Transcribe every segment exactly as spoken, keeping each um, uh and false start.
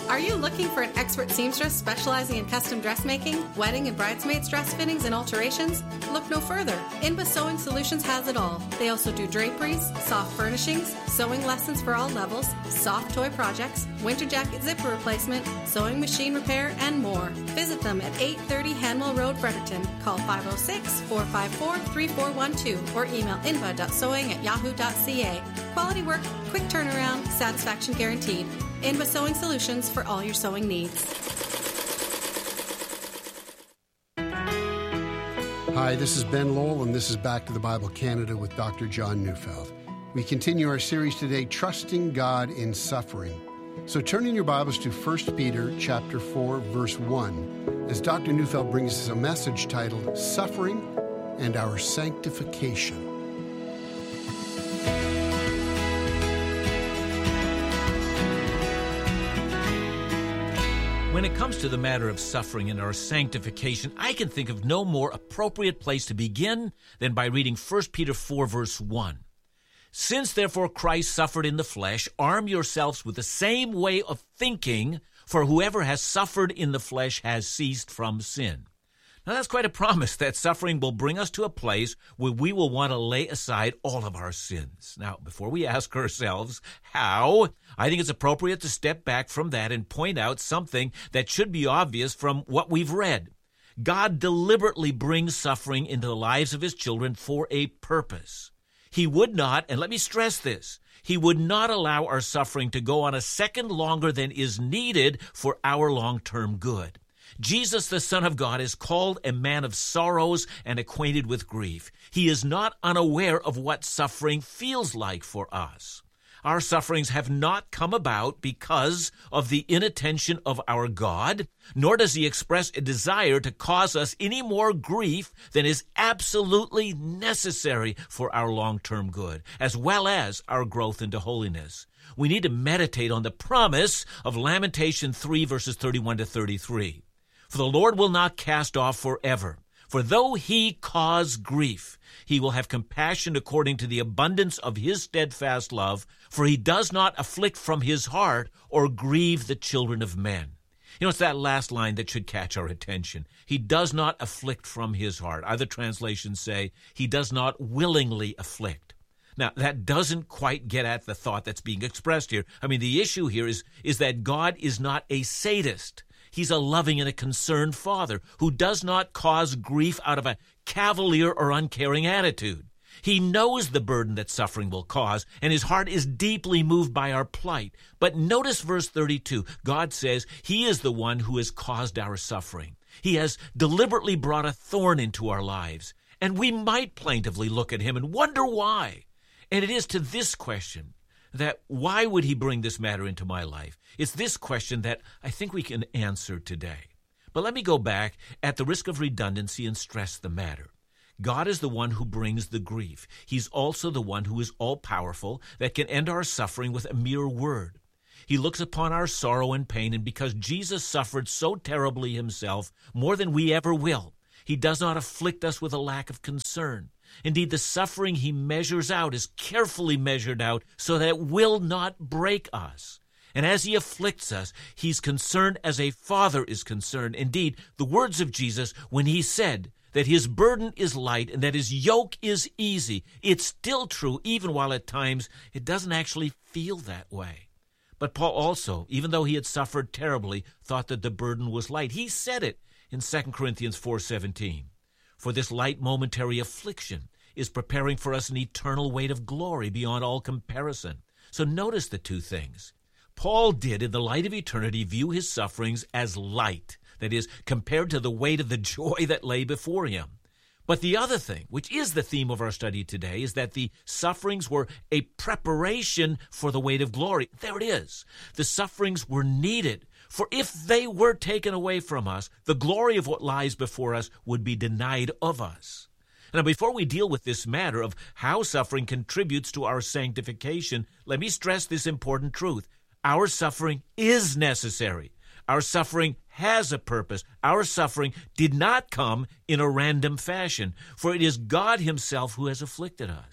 Are you looking for an expert seamstress specializing in custom dressmaking, wedding and bridesmaids dress fittings and alterations? Look no further. Inba Sewing Solutions has it all. They also do draperies, soft furnishings, sewing lessons for all levels, soft toy projects, winter jacket zipper replacement, sewing machine repair, and more. Visit them at eight thirty Hanwell Road, Fredericton. Call five oh six, four five four, three four one two or email inba dot sewing at yahoo dot c a. Quality work, quick turnaround, satisfaction guaranteed. Inba Sewing Solutions for all your sewing needs. Hi, this is Ben Lowell, and this is Back to the Bible Canada with Doctor John Neufeld. We continue our series today, Trusting God in Suffering. So turn in your Bibles to First Peter chapter four, verse one, as Doctor Neufeld brings us a message titled, Suffering and Our Sanctification. When it comes to the matter of suffering and our sanctification, I can think of no more appropriate place to begin than by reading First Peter four, verse one. Since therefore Christ suffered in the flesh, arm yourselves with the same way of thinking, for whoever has suffered in the flesh has ceased from sin. Now that's quite a promise that suffering will bring us to a place where we will want to lay aside all of our sins. Now, before we ask ourselves how, I think it's appropriate to step back from that and point out something that should be obvious from what we've read. God deliberately brings suffering into the lives of his children for a purpose. He would not, and let me stress this, he would not allow our suffering to go on a second longer than is needed for our long-term good. Jesus, the Son of God, is called a man of sorrows and acquainted with grief. He is not unaware of what suffering feels like for us. Our sufferings have not come about because of the inattention of our God, nor does he express a desire to cause us any more grief than is absolutely necessary for our long-term good, as well as our growth into holiness. We need to meditate on the promise of Lamentation three, verses thirty-one to thirty-three. For the Lord will not cast off forever. For though he cause grief, he will have compassion according to the abundance of his steadfast love, for he does not afflict from his heart or grieve the children of men. You know, it's that last line that should catch our attention. He does not afflict from his heart. Other translations say he does not willingly afflict. Now, that doesn't quite get at the thought that's being expressed here. I mean, the issue here is, is that God is not a sadist. He's a loving and a concerned father who does not cause grief out of a cavalier or uncaring attitude. He knows the burden that suffering will cause, and his heart is deeply moved by our plight. But notice verse thirty-two. God says he is the one who has caused our suffering. He has deliberately brought a thorn into our lives, and we might plaintively look at him and wonder why. And it is to this question, that why would he bring this matter into my life? It's this question that I think we can answer today. But let me go back at the risk of redundancy and stress the matter. God is the one who brings the grief. He's also the one who is all-powerful, that can end our suffering with a mere word. He looks upon our sorrow and pain, and because Jesus suffered so terribly himself, more than we ever will, he does not afflict us with a lack of concern. Indeed, the suffering he measures out is carefully measured out so that it will not break us. And as he afflicts us, he's concerned as a father is concerned. Indeed, the words of Jesus, when he said that his burden is light and that his yoke is easy, it's still true even while at times it doesn't actually feel that way. But Paul also, even though he had suffered terribly, thought that the burden was light. He said it in Second Corinthians four seventeen. For this light momentary affliction is preparing for us an eternal weight of glory beyond all comparison. So notice the two things. Paul did, in the light of eternity, view his sufferings as light, that is, compared to the weight of the joy that lay before him. But the other thing, which is the theme of our study today, is that the sufferings were a preparation for the weight of glory. There it is. The sufferings were needed. For if they were taken away from us, the glory of what lies before us would be denied of us. Now, before we deal with this matter of how suffering contributes to our sanctification, let me stress this important truth. Our suffering is necessary. Our suffering has a purpose. Our suffering did not come in a random fashion, for it is God himself who has afflicted us.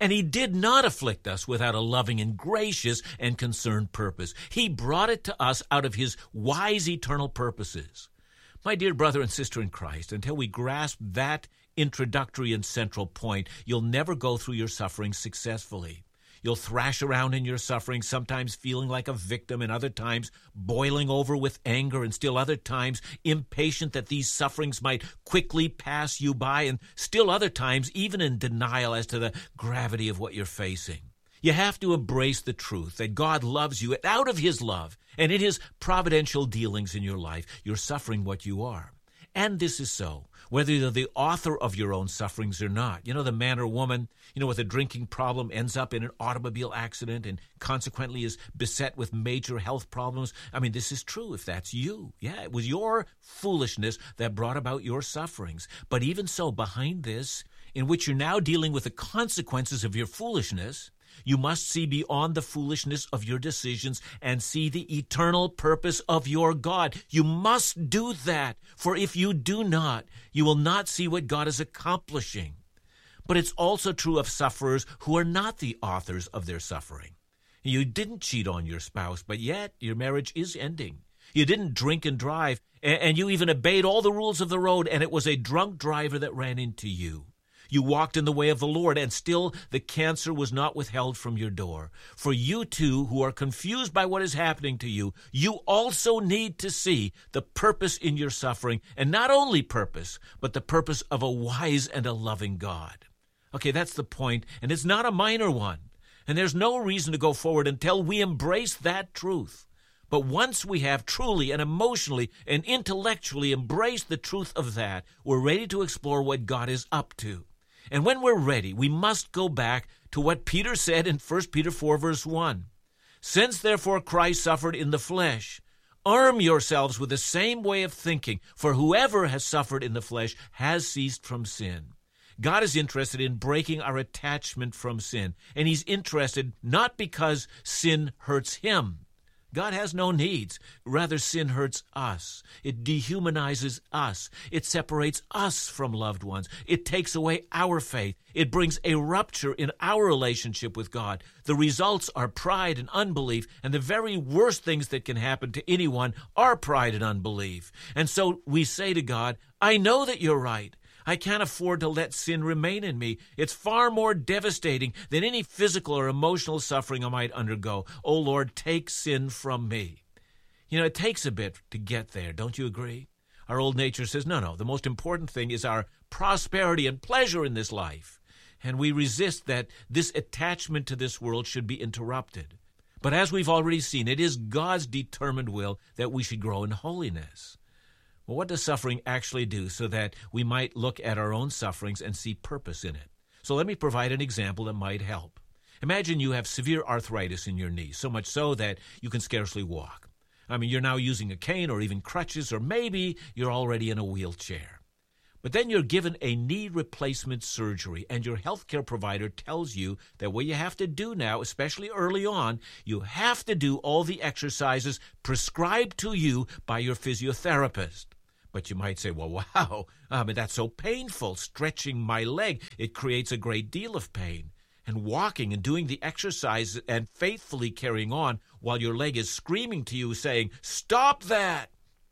And he did not afflict us without a loving and gracious and concerned purpose. He brought it to us out of his wise eternal purposes. My dear brother and sister in Christ, until we grasp that introductory and central point, you'll never go through your suffering successfully. You'll thrash around in your suffering, sometimes feeling like a victim, and other times boiling over with anger, and still other times impatient that these sufferings might quickly pass you by, and still other times even in denial as to the gravity of what you're facing. You have to embrace the truth that God loves you, and out of his love and in his providential dealings in your life, you're suffering what you are. And this is so, whether you're the author of your own sufferings or not. You know, the man or woman, you know, with a drinking problem ends up in an automobile accident and consequently is beset with major health problems. I mean, this is true if that's you. Yeah, it was your foolishness that brought about your sufferings. But even so, behind this, in which you're now dealing with the consequences of your foolishness, you must see beyond the foolishness of your decisions and see the eternal purpose of your God. You must do that, for if you do not, you will not see what God is accomplishing. But it's also true of sufferers who are not the authors of their suffering. You didn't cheat on your spouse, but yet your marriage is ending. You didn't drink and drive, and you even obeyed all the rules of the road, and it was a drunk driver that ran into you. You walked in the way of the Lord, and still the cancer was not withheld from your door. For you too, who are confused by what is happening to you, you also need to see the purpose in your suffering, and not only purpose, but the purpose of a wise and a loving God. Okay, that's the point, and it's not a minor one. And there's no reason to go forward until we embrace that truth. But once we have truly and emotionally and intellectually embraced the truth of that, we're ready to explore what God is up to. And when we're ready, we must go back to what Peter said in First Peter four, verse one. Since therefore Christ suffered in the flesh, arm yourselves with the same way of thinking, for whoever has suffered in the flesh has ceased from sin. God is interested in breaking our attachment from sin, and he's interested not because sin hurts him. God has no needs. Rather, sin hurts us. It dehumanizes us. It separates us from loved ones. It takes away our faith. It brings a rupture in our relationship with God. The results are pride and unbelief, and the very worst things that can happen to anyone are pride and unbelief. And so we say to God, I know that you're right. I can't afford to let sin remain in me. It's far more devastating than any physical or emotional suffering I might undergo. Oh, Lord, take sin from me. You know, it takes a bit to get there, don't you agree? Our old nature says, no, no, the most important thing is our prosperity and pleasure in this life. And we resist that this attachment to this world should be interrupted. But as we've already seen, it is God's determined will that we should grow in holiness. Well, what does suffering actually do so that we might look at our own sufferings and see purpose in it? So let me provide an example that might help. Imagine you have severe arthritis in your knee, so much so that you can scarcely walk. I mean, you're now using a cane or even crutches, or maybe you're already in a wheelchair. But then you're given a knee replacement surgery, and your healthcare provider tells you that what you have to do now, especially early on, you have to do all the exercises prescribed to you by your physiotherapist. But you might say, well, wow, I mean, that's so painful. Stretching my leg, it creates a great deal of pain. And walking and doing the exercise and faithfully carrying on while your leg is screaming to you saying, stop that.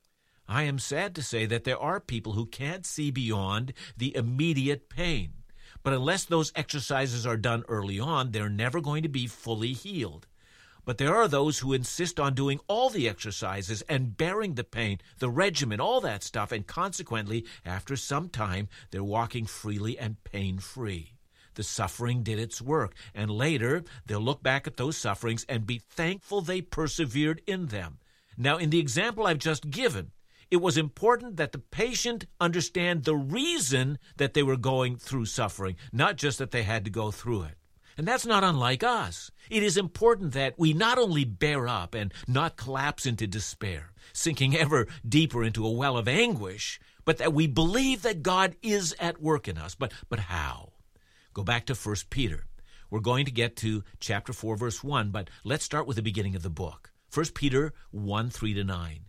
I am sad to say that there are people who can't see beyond the immediate pain. But unless those exercises are done early on, they're never going to be fully healed. But there are those who insist on doing all the exercises and bearing the pain, the regimen, all that stuff, and consequently, after some time, they're walking freely and pain-free. The suffering did its work, and later they'll look back at those sufferings and be thankful they persevered in them. Now, in the example I've just given, it was important that the patient understand the reason that they were going through suffering, not just that they had to go through it. And that's not unlike us. It is important that we not only bear up and not collapse into despair, sinking ever deeper into a well of anguish, but that we believe that God is at work in us. But, but how? Go back to First Peter. We're going to get to chapter four, verse one, but let's start with the beginning of the book. First Peter one, three to nine.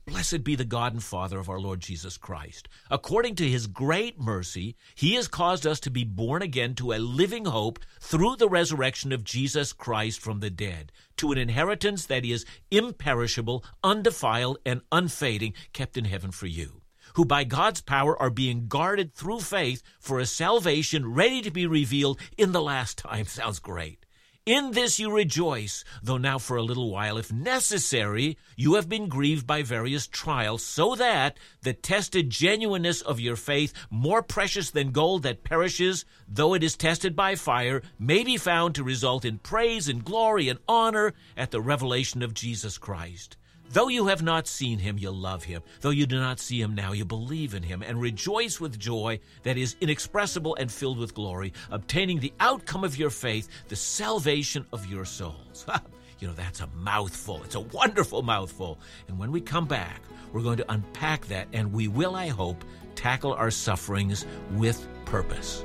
Blessed be the God and Father of our Lord Jesus Christ. According to his great mercy, he has caused us to be born again to a living hope through the resurrection of Jesus Christ from the dead, to an inheritance that is imperishable, undefiled, and unfading, kept in heaven for you, who by God's power are being guarded through faith for a salvation ready to be revealed in the last time. Sounds great. In this you rejoice, though now for a little while, if necessary, you have been grieved by various trials, so that the tested genuineness of your faith, more precious than gold that perishes, though it is tested by fire, may be found to result in praise and glory and honor at the revelation of Jesus Christ. Though you have not seen him, you love him. Though you do not see him now, you believe in him and rejoice with joy that is inexpressible and filled with glory, obtaining the outcome of your faith, the salvation of your souls. You know, that's a mouthful. It's a wonderful mouthful. And when we come back, we're going to unpack that, and we will, I hope, tackle our sufferings with purpose.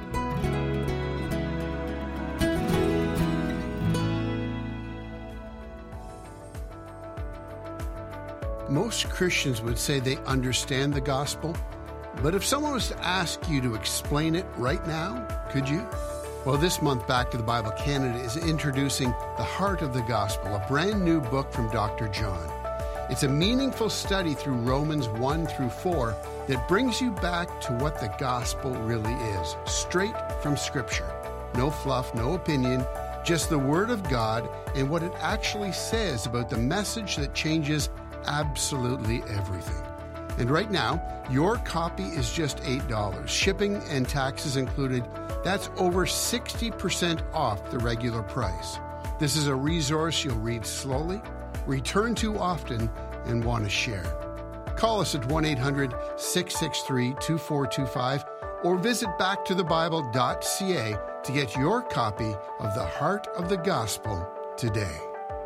Most Christians would say they understand the gospel, but if someone was to ask you to explain it right now, could you? Well, this month, Back to the Bible Canada is introducing The Heart of the Gospel, a brand new book from Doctor John. It's a meaningful study through Romans one through four that brings you back to what the gospel really is, straight from Scripture. No fluff, no opinion, just the Word of God and what it actually says about the message that changes absolutely everything. And right now, your copy is just eight dollars. Shipping and taxes included. That's over sixty percent off the regular price. This is a resource you'll read slowly, return to often, and want to share. Call us at one eight hundred six six three two four two five or visit back to the bible dot c a to get your copy of The Heart of the Gospel today.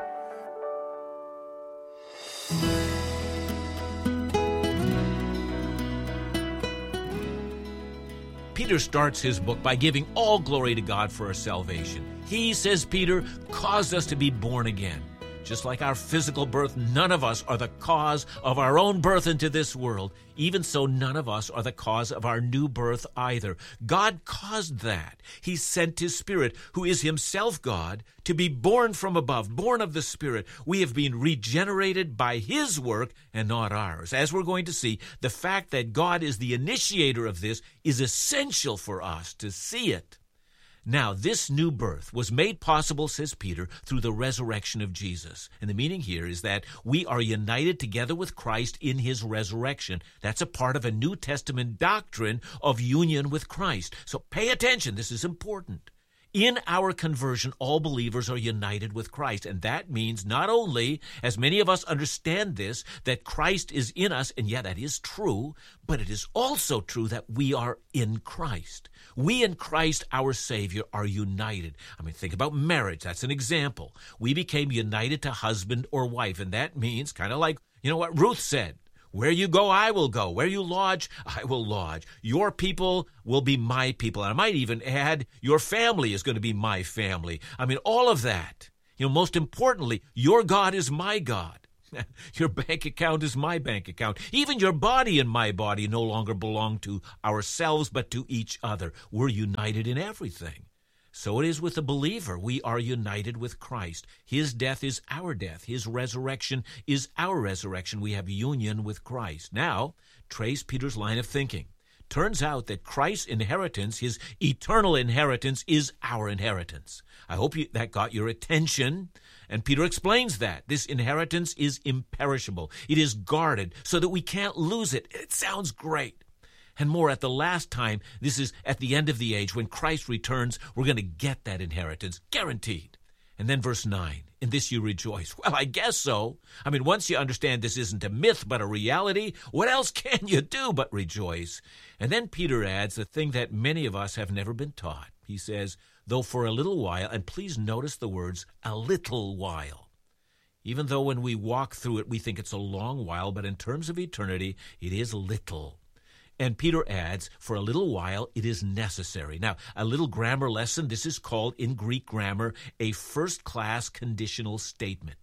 Peter starts his book by giving all glory to God for our salvation. He, says Peter, caused us to be born again. Just like our physical birth, none of us are the cause of our own birth into this world. Even so, none of us are the cause of our new birth either. God caused that. He sent his Spirit, who is himself God, to be born from above, born of the Spirit. We have been regenerated by his work and not ours. As we're going to see, the fact that God is the initiator of this is essential for us to see it. Now, this new birth was made possible, says Peter, through the resurrection of Jesus. And the meaning here is that we are united together with Christ in his resurrection. That's a part of a New Testament doctrine of union with Christ. So pay attention. This is important. In our conversion, all believers are united with Christ. And that means not only, as many of us understand this, that Christ is in us, and yeah, that is true, but it is also true that we are in Christ. We and Christ, our Savior, are united. I mean, think about marriage. That's an example. We became united to husband or wife, and that means kind of like, you know what Ruth said, where you go, I will go. Where you lodge, I will lodge. Your people will be my people. And I might even add, your family is going to be my family. I mean, all of that. You know, most importantly, your God is my God. Your bank account is my bank account. Even your body and my body no longer belong to ourselves, but to each other. We're united in everything. So it is with the believer. We are united with Christ. His death is our death. His resurrection is our resurrection. We have union with Christ. Now, trace Peter's line of thinking. Turns out that Christ's inheritance, his eternal inheritance, is our inheritance. I hope you, that got your attention. And Peter explains that. This inheritance is imperishable. It is guarded so that we can't lose it. It sounds great. And more, at the last time, this is at the end of the age, when Christ returns, we're going to get that inheritance, guaranteed. And then verse nine, in this you rejoice. Well, I guess so. I mean, once you understand this isn't a myth but a reality, what else can you do but rejoice? And then Peter adds the thing that many of us have never been taught. He says, though for a little while, and please notice the words, a little while. Even though when we walk through it, we think it's a long while, but in terms of eternity, it is little. And Peter adds, for a little while, it is necessary. Now, a little grammar lesson. This is called, in Greek grammar, a first-class conditional statement.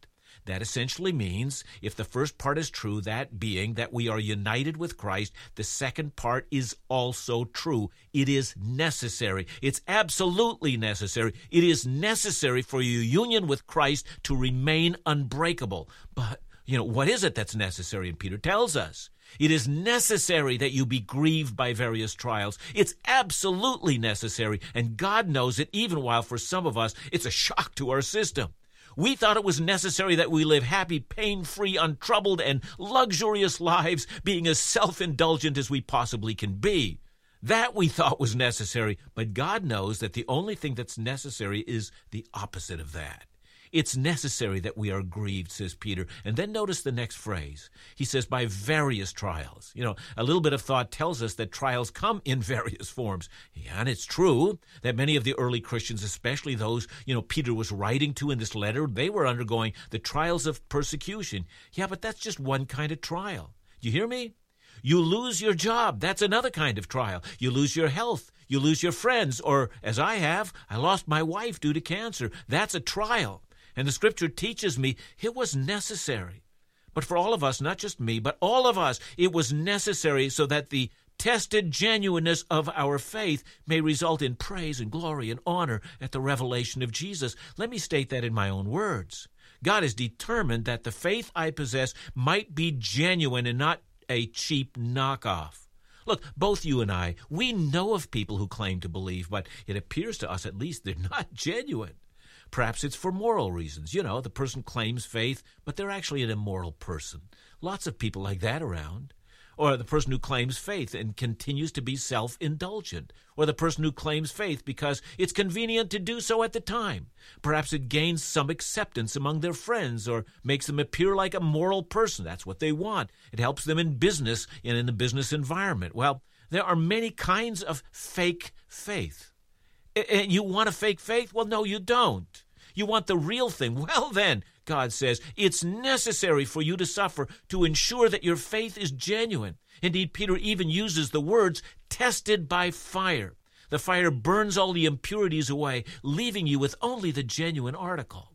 That essentially means, if the first part is true, that being that we are united with Christ, the second part is also true. It is necessary. It's absolutely necessary. It is necessary for your union with Christ to remain unbreakable. But, you know, what is it that's necessary? And Peter tells us. It is necessary that you be grieved by various trials. It's absolutely necessary, and God knows it, even while for some of us it's a shock to our system. We thought it was necessary that we live happy, pain-free, untroubled, and luxurious lives, being as self-indulgent as we possibly can be. That we thought was necessary, but God knows that the only thing that's necessary is the opposite of that. It's necessary that we are grieved, says Peter. And then notice the next phrase. He says, by various trials. You know, a little bit of thought tells us that trials come in various forms. Yeah, and it's true that many of the early Christians, especially those, you know, Peter was writing to in this letter, they were undergoing the trials of persecution. Yeah, but that's just one kind of trial. You hear me? You lose your job. That's another kind of trial. You lose your health. You lose your friends. Or, as I have, I lost my wife due to cancer. That's a trial. And the Scripture teaches me it was necessary. But for all of us, not just me, but all of us, it was necessary so that the tested genuineness of our faith may result in praise and glory and honor at the revelation of Jesus. Let me state that in my own words. God is determined that the faith I possess might be genuine and not a cheap knockoff. Look, both you and I, we know of people who claim to believe, but it appears to us at least they're not genuine. Perhaps it's for moral reasons. You know, the person claims faith, but they're actually an immoral person. Lots of people like that around. Or the person who claims faith and continues to be self-indulgent. Or the person who claims faith because it's convenient to do so at the time. Perhaps it gains some acceptance among their friends or makes them appear like a moral person. That's what they want. It helps them in business and in the business environment. Well, there are many kinds of fake faith. And you want a fake faith? Well, no, you don't. You want the real thing. Well, then, God says, it's necessary for you to suffer to ensure that your faith is genuine. Indeed, Peter even uses the words, tested by fire. The fire burns all the impurities away, leaving you with only the genuine article.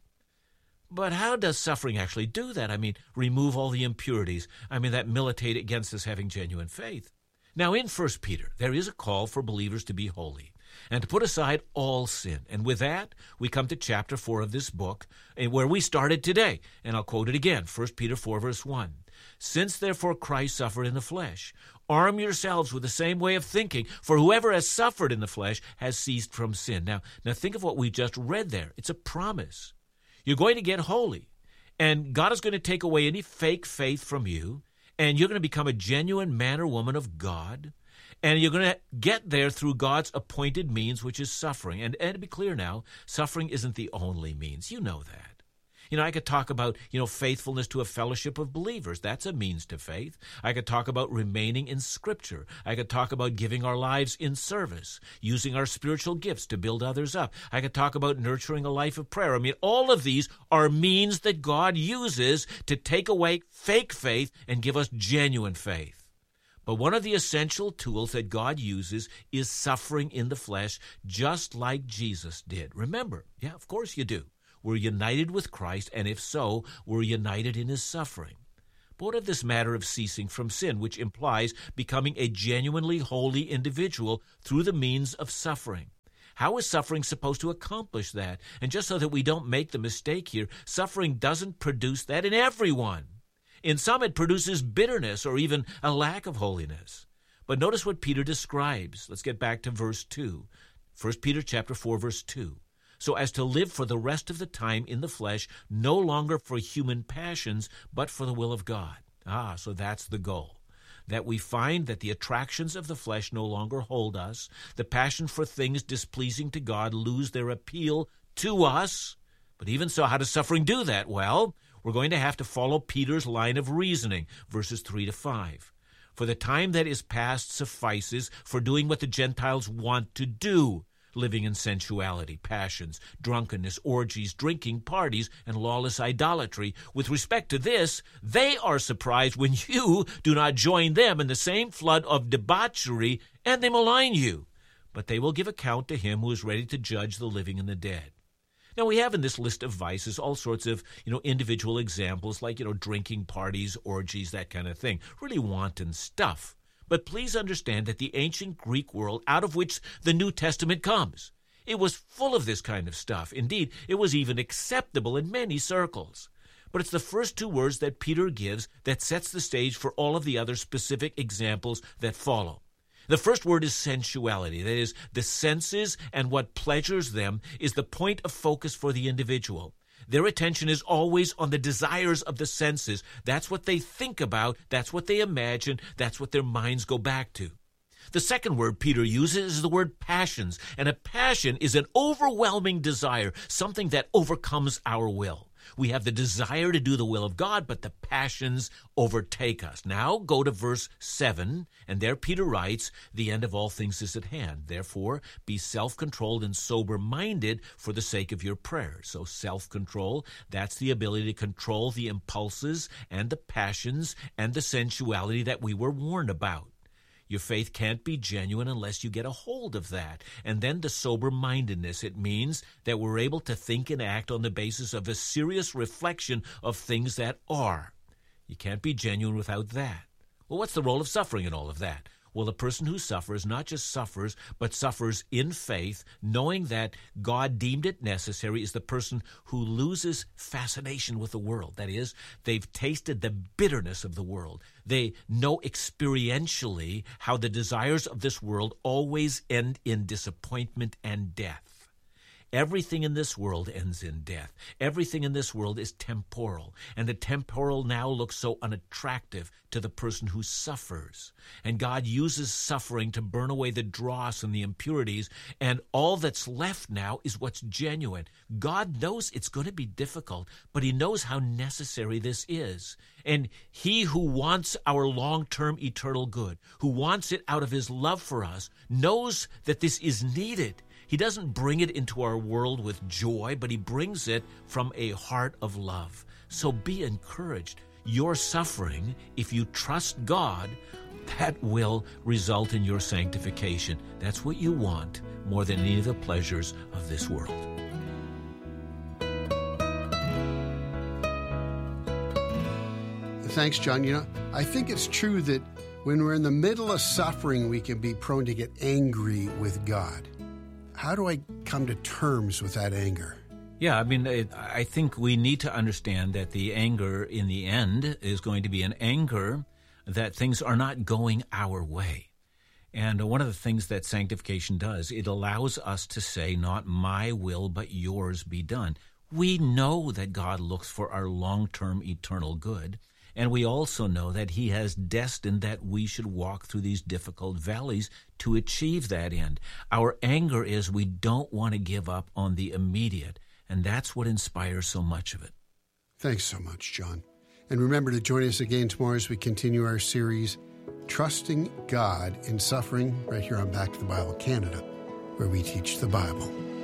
But how does suffering actually do that? I mean, remove all the impurities. I mean, that militate against us having genuine faith. Now, in First Peter, there is a call for believers to be holy and to put aside all sin. And with that, we come to chapter four of this book, where we started today. And I'll quote it again, First Peter four, verse one. Since therefore Christ suffered in the flesh, arm yourselves with the same way of thinking, for whoever has suffered in the flesh has ceased from sin. Now, now think of what we just read there. It's a promise. You're going to get holy, and God is going to take away any fake faith from you, and you're going to become a genuine man or woman of God. And you're going to get there through God's appointed means, which is suffering. And, and to be clear now, suffering isn't the only means. You know that. You know, I could talk about, you know, faithfulness to a fellowship of believers. That's a means to faith. I could talk about remaining in Scripture. I could talk about giving our lives in service, using our spiritual gifts to build others up. I could talk about nurturing a life of prayer. I mean, all of these are means that God uses to take away fake faith and give us genuine faith. But one of the essential tools that God uses is suffering in the flesh, just like Jesus did. Remember, yeah, of course you do. We're united with Christ, and if so, we're united in his suffering. But what of this matter of ceasing from sin, which implies becoming a genuinely holy individual through the means of suffering? How is suffering supposed to accomplish that? And just so that we don't make the mistake here, suffering doesn't produce that in everyone. In some, it produces bitterness or even a lack of holiness. But notice what Peter describes. Let's get back to verse two. First Peter chapter four, verse two. So as to live for the rest of the time in the flesh, no longer for human passions, but for the will of God. Ah, so that's the goal. That we find that the attractions of the flesh no longer hold us. The passion for things displeasing to God lose their appeal to us. But even so, how does suffering do that? Well, we're going to have to follow Peter's line of reasoning, verses three to five. For the time that is past suffices for doing what the Gentiles want to do, living in sensuality, passions, drunkenness, orgies, drinking, parties, and lawless idolatry. With respect to this, they are surprised when you do not join them in the same flood of debauchery, and they malign you. But they will give account to him who is ready to judge the living and the dead. Now, we have in this list of vices all sorts of, you know, individual examples like, you know, drinking parties, orgies, that kind of thing. Really wanton stuff. But please understand that the ancient Greek world out of which the New Testament comes, it was full of this kind of stuff. Indeed, it was even acceptable in many circles. But it's the first two words that Peter gives that sets the stage for all of the other specific examples that follow. The first word is sensuality. That is, the senses and what pleasures them is the point of focus for the individual. Their attention is always on the desires of the senses. That's what they think about. That's what they imagine. That's what their minds go back to. The second word Peter uses is the word passions. And a passion is an overwhelming desire, something that overcomes our will. We have the desire to do the will of God, but the passions overtake us. Now go to verse seven, and there Peter writes, "The end of all things is at hand. Therefore, be self-controlled and sober-minded for the sake of your prayers." So self-control, that's the ability to control the impulses and the passions and the sensuality that we were warned about. Your faith can't be genuine unless you get a hold of that. And then the sober-mindedness, it means that we're able to think and act on the basis of a serious reflection of things that are. You can't be genuine without that. Well, what's the role of suffering in all of that? Well, the person who suffers not just suffers, but suffers in faith, knowing that God deemed it necessary, is the person who loses fascination with the world. That is, they've tasted the bitterness of the world. They know experientially how the desires of this world always end in disappointment and death. Everything in this world ends in death. Everything in this world is temporal, and the temporal now looks so unattractive to the person who suffers. And God uses suffering to burn away the dross and the impurities, and all that's left now is what's genuine. God knows it's going to be difficult, but he knows how necessary this is. And he who wants our long-term eternal good, who wants it out of his love for us, knows that this is needed. He doesn't bring it into our world with joy, but he brings it from a heart of love. So be encouraged. Your suffering, if you trust God, that will result in your sanctification. That's what you want more than any of the pleasures of this world. Thanks, John. You know, I think it's true that when we're in the middle of suffering, we can be prone to get angry with God. How do I come to terms with that anger? Yeah, I mean, it, I think we need to understand that the anger in the end is going to be an anger that things are not going our way. And one of the things that sanctification does, it allows us to say, not my will, but yours be done. We know that God looks for our long-term eternal good. And we also know that he has destined that we should walk through these difficult valleys to achieve that end. Our anger is we don't want to give up on the immediate, and that's what inspires so much of it. Thanks so much, John. And remember to join us again tomorrow as we continue our series, Trusting God in Suffering, right here on Back to the Bible Canada, where we teach the Bible.